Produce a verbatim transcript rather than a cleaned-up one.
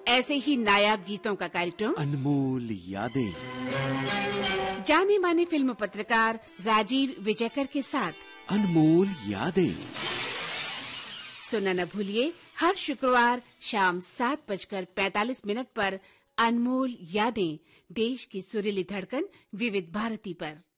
ऐसे ही नायाब गीतों का कार्यक्रम अनमोल यादें, जाने माने फिल्म पत्रकार राजीव विजयकर के साथ अनमोल यादें। सुनना न भूलिए हर शुक्रवार शाम सात बजकर पैंतालीस मिनट पर अनमोल यादें, देश की सुरीली धड़कन विविध भारती पर।